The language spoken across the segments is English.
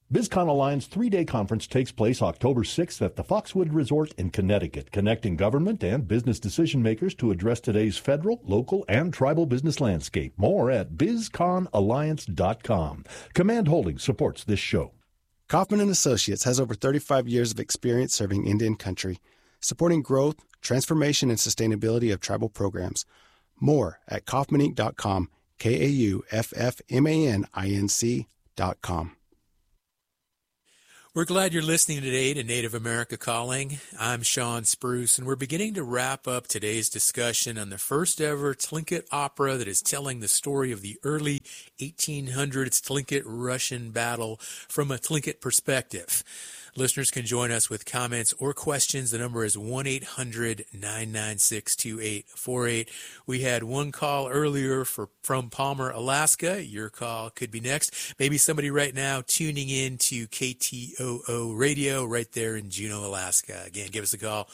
BizCon Alliance 3-day conference takes place October 6th at the Foxwood Resort in Connecticut, connecting government and business decision makers to address today's federal, local, and tribal business landscape. More at bizconalliance.com. Command Holdings supports this show. Kaufman & Associates has over 35 years of experience serving Indian country, supporting growth, transformation, and sustainability of tribal programs. More at kaufmaninc.com, KAUFFMANINC.com. We're glad you're listening today to Native America Calling. I'm Sean Spruce, and we're beginning to wrap up today's discussion on the first ever Tlingit opera that is telling the story of the early 1800s Tlingit-Russian battle from a Tlingit perspective. Listeners can join us with comments or questions. The number is 1-800-996-2848. We had one call earlier from Palmer, Alaska. Your call could be next. Maybe somebody right now tuning in to KTOO Radio right there in Juneau, Alaska. Again, give us a call,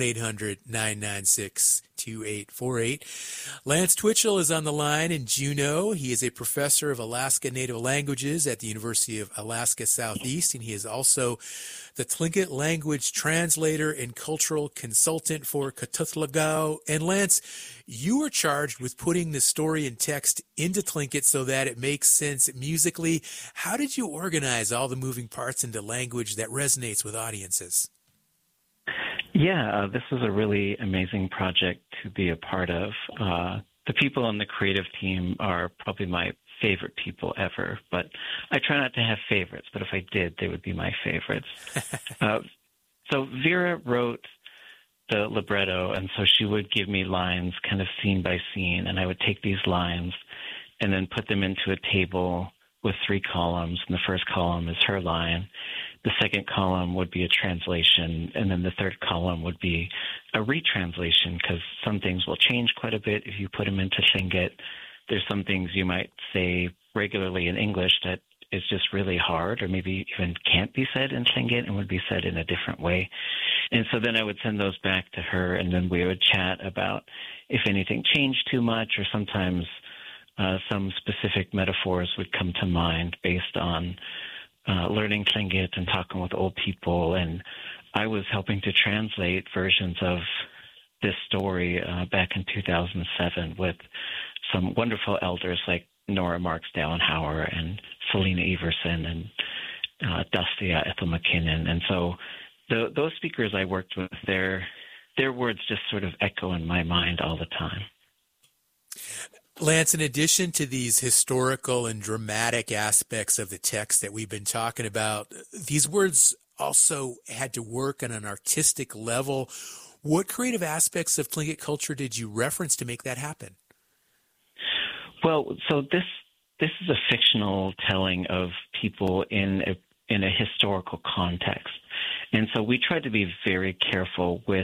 1-800-996-2848. Lance Twitchell is on the line in Juneau. He is a professor of Alaska Native Languages at the University of Alaska Southeast, and he is also the Tlingit language translator and cultural consultant for Ktuthлагау. And Lance, you are charged with putting the story and text into Tlingit so that it makes sense musically. How did you organize all the moving parts into language that resonates with audiences? Yeah, this was a really amazing project to be a part of. The people on the creative team are probably my favorite people ever, but I try not to have favorites, but if I did, they would be my favorites. So Vera wrote the libretto, and so she would give me lines kind of scene by scene, and I would take these lines and then put them into a table with 3 columns, and the first column is her line. The second column would be a translation, and then the third column would be a retranslation, because some things will change quite a bit if you put them into Tlingit. There's some things you might say regularly in English that is just really hard, or maybe even can't be said in Tlingit and would be said in a different way. And so then I would send those back to her, and then we would chat about if anything changed too much, or sometimes some specific metaphors would come to mind based on learning Tlingit and talking with old people. And I was helping to translate versions of this story back in 2007 with some wonderful elders like Nora Marks Dallenhauer and Selena Everson and Dustia Ethel McKinnon. And so those speakers I worked with, their words just sort of echo in my mind all the time. Lance, in addition to these historical and dramatic aspects of the text that we've been talking about, these words also had to work on an artistic level. What creative aspects of Tlingit culture did you reference to make that happen? Well, so this is a fictional telling of people in a historical context. And so we tried to be very careful with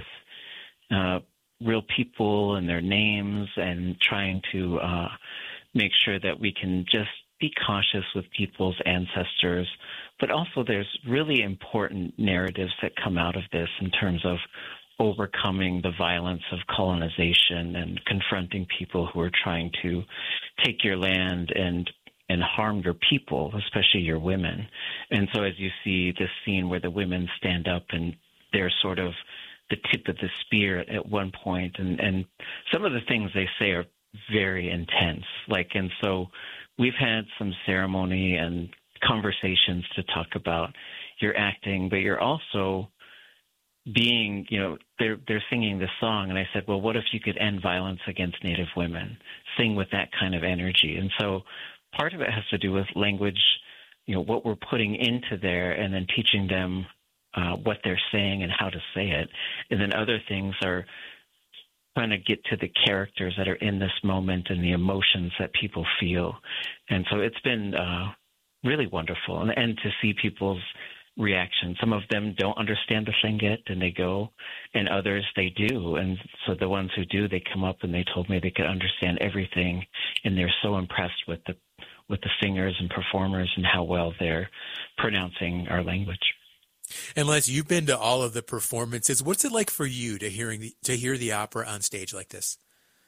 real people and their names, and trying to make sure that we can just be cautious with people's ancestors. But also there's really important narratives that come out of this in terms of overcoming the violence of colonization and confronting people who are trying to take your land and harm your people, especially your women. And so as you see this scene where the women stand up and they're sort of the tip of the spear at one point, and some of the things they say are very intense. And so we've had some ceremony and conversations to talk about your acting, but you're also being, they're singing this song, and I said, well, what if you could end violence against Native women? Sing with that kind of energy. And so part of it has to do with language, what we're putting into there, and then teaching them what they're saying and how to say it. And then other things are trying to get to the characters that are in this moment and the emotions that people feel. And so it's been really wonderful. And to see people's reaction. Some of them don't understand the Tlingit and they go, and others they do. And so the ones who do, they come up and they told me they could understand everything, and they're so impressed with the singers and performers and how well they're pronouncing our language. And Les, you've been to all of the performances. What's it like for you to hear the opera on stage like this?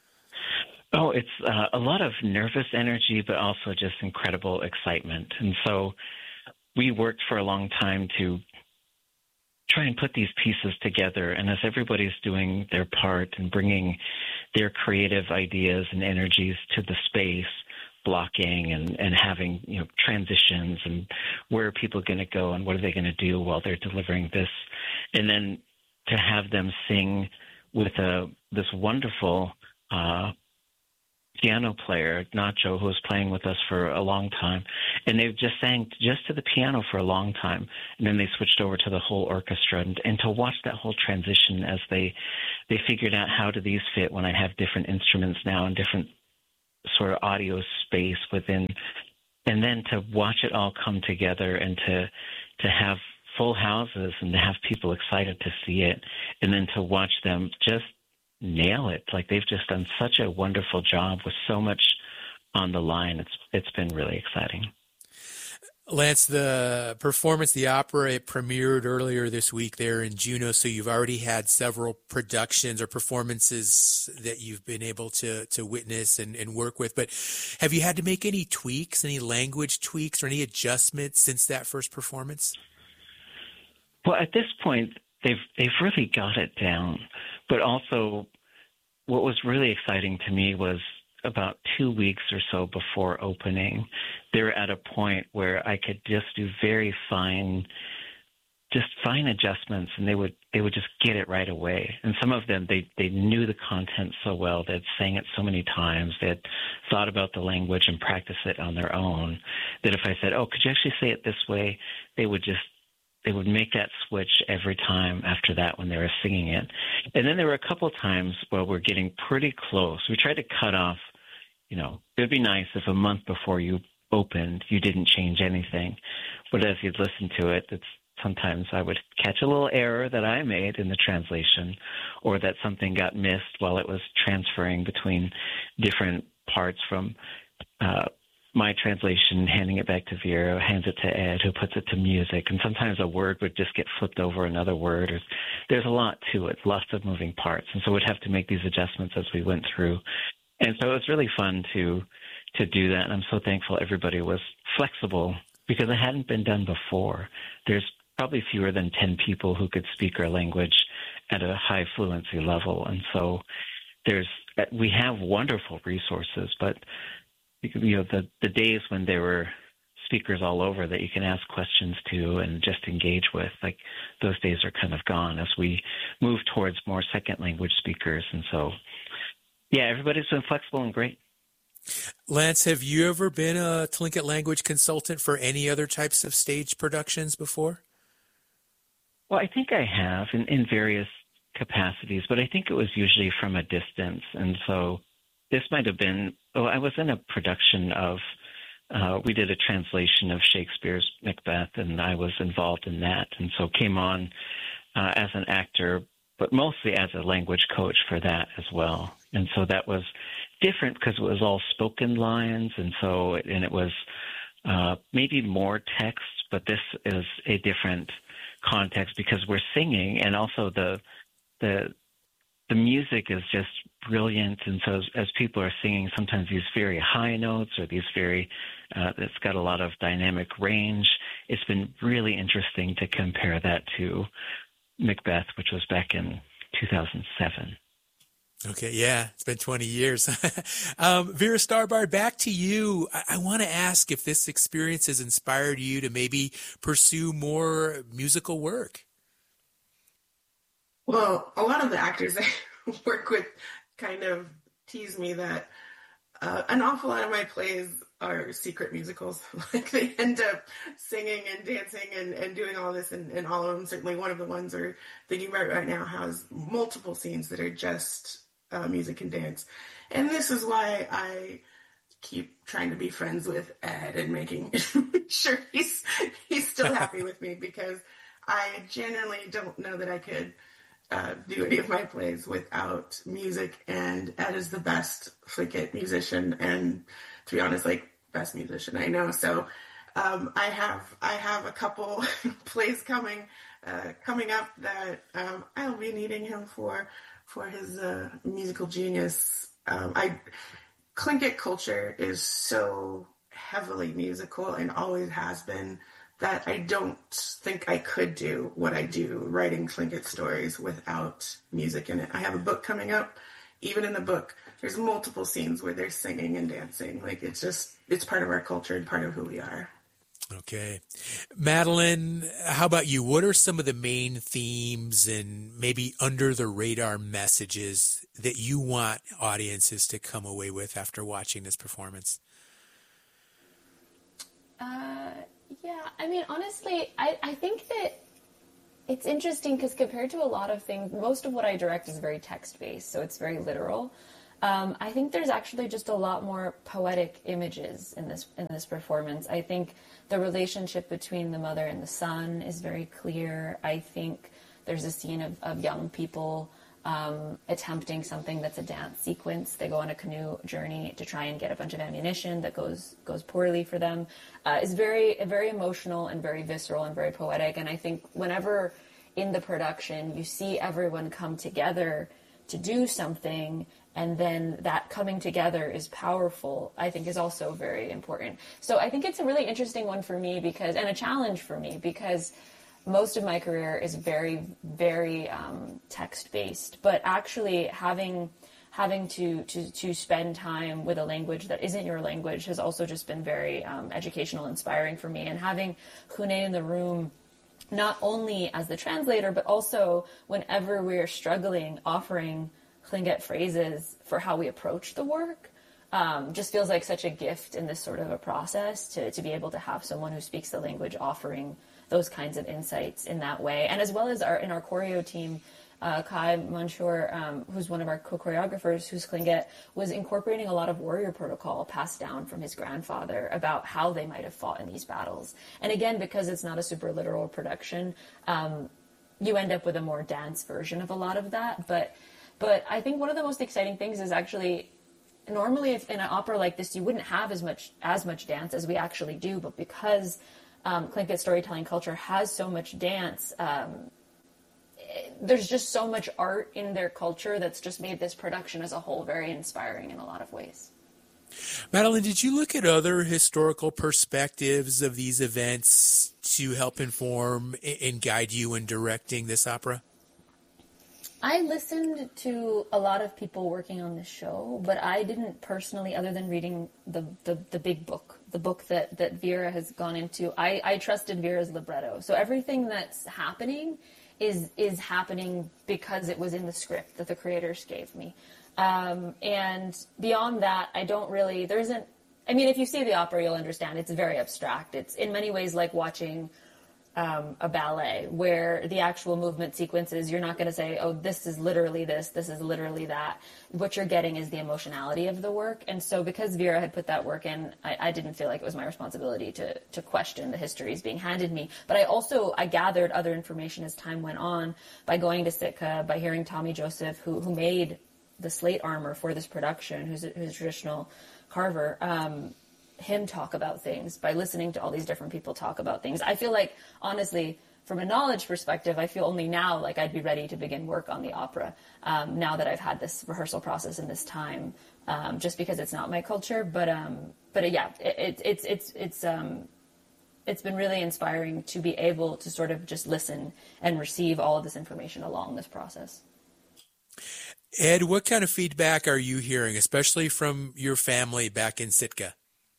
Oh, it's a lot of nervous energy, but also just incredible excitement. And so we worked for a long time to try and put these pieces together. And as everybody's doing their part and bringing their creative ideas and energies to the space, blocking and having, transitions and where are people going to go and what are they going to do while they're delivering this. And then to have them sing with this wonderful piano player, Nacho, who was playing with us for a long time. And they just sang just to the piano for a long time. And then they switched over to the whole orchestra. And to watch that whole transition as they figured out how do these fit when I have different instruments now and different sort of audio space within. And then to watch it all come together and to have full houses and to have people excited to see it. And then to watch them just nail it. Like they've just done such a wonderful job with so much on the line. It's been really exciting. Lance, the performance, the opera, it premiered earlier this week there in Juneau, so you've already had several productions or performances that you've been able to witness and work with. But have you had to make any tweaks, any language tweaks or any adjustments since that first performance? Well, at this point, they've really got it down. But also, what was really exciting to me was about 2 weeks or so before opening, they were at a point where I could just do very fine adjustments, and they would just get it right away. And some of them, they knew the content so well, they'd sang it so many times, they'd thought about the language and practiced it on their own, that if I said, oh, could you actually say it this way, they would make that switch every time after that when they were singing it. And then there were a couple of times where we're getting pretty close. We tried to cut off, it would be nice if a month before you opened, you didn't change anything. But as you'd listen to it, sometimes I would catch a little error that I made in the translation, or that something got missed while it was transferring between different parts from my translation, handing it back to Vera, hands it to Ed, who puts it to music. And sometimes a word would just get flipped over another word. There's a lot to it, lots of moving parts. And so we'd have to make these adjustments as we went through. And so it was really fun to do that. And I'm so thankful everybody was flexible because it hadn't been done before. There's probably fewer than 10 people who could speak our language at a high fluency level. And so we have wonderful resources, but the days when there were speakers all over that you can ask questions to and just engage with, like those days are kind of gone as we move towards more second language speakers. And so, yeah, everybody's been flexible and great. Lance, have you ever been a Tlingit language consultant for any other types of stage productions before? Well, I think I have in various capacities, but I think it was usually from a distance. And so this might have been, I was in a production of, we did a translation of Shakespeare's Macbeth, and I was involved in that. And so came on as an actor, but mostly as a language coach for that as well. And so that was different because it was all spoken lines. And it was maybe more text, but this is a different context because we're singing, and also the music is just brilliant. And so as people are singing, sometimes these very high notes or these it's got a lot of dynamic range. It's been really interesting to compare that to Macbeth, which was back in 2007. Okay, yeah, it's been 20 years. Vera Starbard, back to you. I want to ask if this experience has inspired you to maybe pursue more musical work. Well, a lot of the actors I work with kind of tease me that an awful lot of my plays are secret musicals. Like they end up singing and dancing and doing all this, and all of them, certainly one of the ones we're thinking about right now, has multiple scenes that are just music and dance. And this is why I keep trying to be friends with Ed and making sure he's still happy with me, because I genuinely don't know that I could do any of my plays without music, and Ed is the best Tlingit musician, and to be honest, best musician I know. So I have a couple plays coming up that I'll be needing him for his musical genius. Tlingit culture is so heavily musical and always has been. that I don't think I could do what I do, writing Tlingit stories without music in it. I have a book coming up. Even in the book, there's multiple scenes where they're singing and dancing. Like, it's part of our culture and part of who we are. Okay. Madeline, how about you? What are some of the main themes and maybe under the radar messages that you want audiences to come away with after watching this performance? Yeah, I mean, honestly, I think that it's interesting because compared to a lot of things, most of what I direct is very text-based, so it's very literal. I think there's actually just a lot more poetic images in this performance. I think the relationship between the mother and the son is very clear. I think there's a scene of young people attempting something that's a dance sequence. They go on a canoe journey to try and get a bunch of ammunition that goes poorly for them. It's very emotional and very visceral and very poetic. And I think whenever in the production you see everyone come together to do something, and then that coming together is powerful, I think is also very important. So I think it's a really interesting one for me and a challenge for me, because most of my career is very, very text-based, but actually having to spend time with a language that isn't your language has also just been very educational, inspiring for me. And having Hune in the room, not only as the translator, but also whenever we're struggling, offering Tlingit phrases for how we approach the work, just feels like such a gift in this sort of a process to be able to have someone who speaks the language offering those kinds of insights in that way. And as well as in our choreo team, Kai Manshur, who's one of our co-choreographers, who's Tlingit, was incorporating a lot of warrior protocol passed down from his grandfather about how they might have fought in these battles. And again, because it's not a super literal production, you end up with a more dance version of a lot of that. But I think one of the most exciting things is actually, normally if in an opera like this, you wouldn't have as much dance as we actually do, but because Tlingit storytelling culture has so much dance, there's just so much art in their culture that's just made this production as a whole very inspiring in a lot of ways. Madeline, did you look at other historical perspectives of these events to help inform and guide you in directing this opera? I listened to a lot of people working on this show, but I didn't personally, other than reading the big book, the book that Vera has gone into. I trusted Vera's libretto. So everything that's happening is happening because it was in the script that the creators gave me. And beyond that, if you see the opera, you'll understand it's very abstract. It's in many ways like watching a ballet, where the actual movement sequences, you're not going to say, oh, this is literally this is literally that. What you're getting is the emotionality of the work. And so because Vera had put that work in, I didn't feel like it was my responsibility to question the histories being handed me. But I gathered other information as time went on by going to Sitka, by hearing Tommy Joseph, who made the slate armor for this production, who's a traditional carver, him talk about things, by listening to all these different people talk about things. I feel like, honestly, from a knowledge perspective, I feel only now like I'd be ready to begin work on the opera, now that I've had this rehearsal process and this time, just because it's not my culture. But yeah, it's been really inspiring to be able to sort of just listen and receive all of this information along this process. Ed, what kind of feedback are you hearing, especially from your family back in Sitka?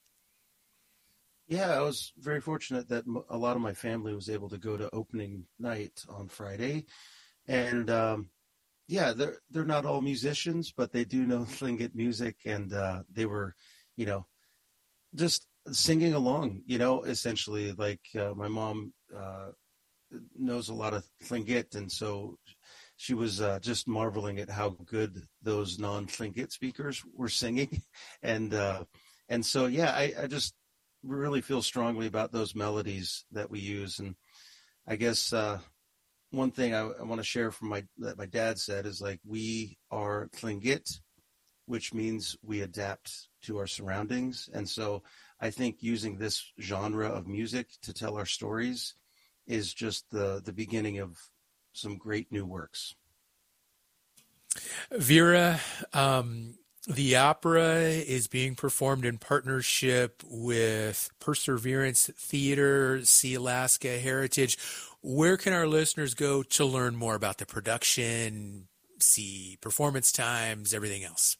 Yeah, I was very fortunate that a lot of my family was able to go to opening night on Friday. And they're not all musicians, but they do know Tlingit music. And they were, just singing along, essentially. Like my mom knows a lot of Tlingit. And so she was just marveling at how good those non-Tlingit speakers were singing. And so, yeah, I just really feel strongly about those melodies that we use. And I guess one thing I want to share that my dad said is, like, we are Tlingit, which means we adapt to our surroundings. And so I think using this genre of music to tell our stories is just the beginning of some great new works. Vera, The opera is being performed in partnership with Perseverance Theater, Sealaska Heritage. Where can our listeners go to learn more about the production, see performance times, everything else?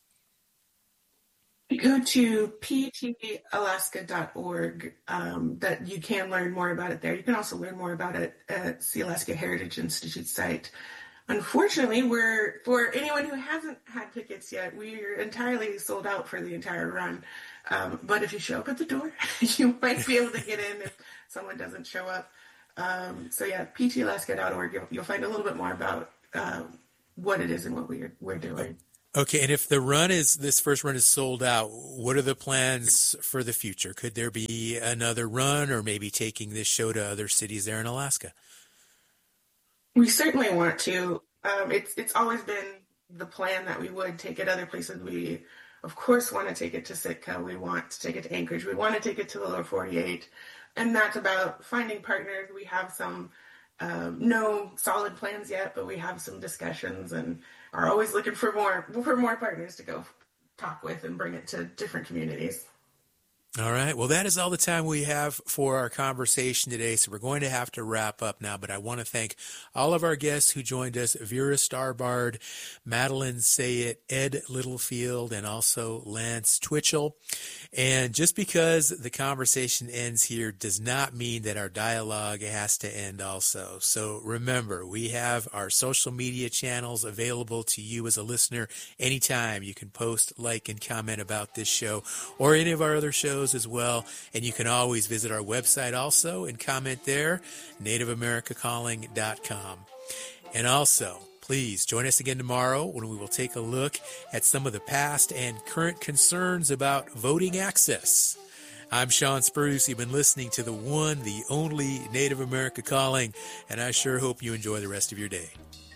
Go to ptalaska.org. That you can learn more about it there. You can also learn more about it at Sealaska Heritage Institute site. Unfortunately, for anyone who hasn't had tickets yet, we're entirely sold out for the entire run. But if you show up at the door, you might be able to get in if someone doesn't show up. So yeah, ptalaska.org. You'll find a little bit more about what it is and what we're doing. Okay, and if this first run is sold out, what are the plans for the future? Could there be another run, or maybe taking this show to other cities there in Alaska? We certainly want to. It's always been the plan that we would take it other places. We, of course, want to take it to Sitka. We want to take it to Anchorage. We want to take it to the Lower 48. And that's about finding partners. We have some, no solid plans yet, but we have some discussions and are always looking for more partners to go talk with and bring it to different communities. All right. Well, that is all the time we have for our conversation today. So we're going to have to wrap up now, but I want to thank all of our guests who joined us: Vera Starbard, Madeline Sayet, Ed Littlefield, and also Lance Twitchell. And just because the conversation ends here does not mean that our dialogue has to end also. So remember, we have our social media channels available to you as a listener anytime. You can post, like, and comment about this show or any of our other shows as well. And you can always visit our website also and comment there, nativeamericacalling.com. And also, please join us again tomorrow when we will take a look at some of the past and current concerns about voting access. I'm Sean Spruce. You've been listening to the one, the only Native America Calling, and I sure hope you enjoy the rest of your day.